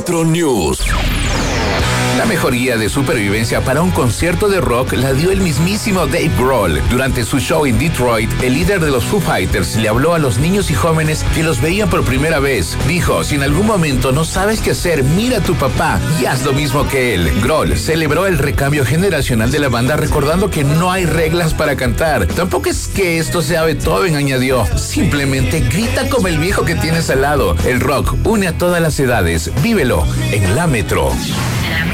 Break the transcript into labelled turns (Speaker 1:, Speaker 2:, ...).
Speaker 1: Metro News. La mejoría de supervivencia para un concierto de rock la dio el mismísimo Dave Grohl. Durante su show en Detroit, el líder de los Foo Fighters le habló a los niños y jóvenes que los veían por primera vez. Dijo, si en algún momento no sabes qué hacer, mira a tu papá y haz lo mismo que él. Grohl celebró el recambio generacional de la banda recordando que no hay reglas para cantar. Tampoco es que esto sea Beethoven, añadió. Simplemente grita como el viejo que tienes al lado. El rock une a todas las edades. Vívelo en la Metro.